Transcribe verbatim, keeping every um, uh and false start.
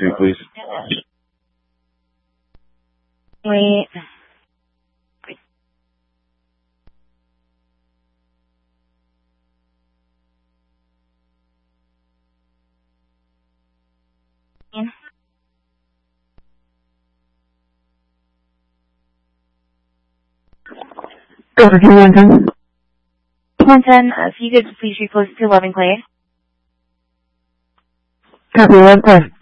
two, please. Wait. Go for two one ten. one ten, uh, if you could please report to eleven Clay. Copy, eleven Clay.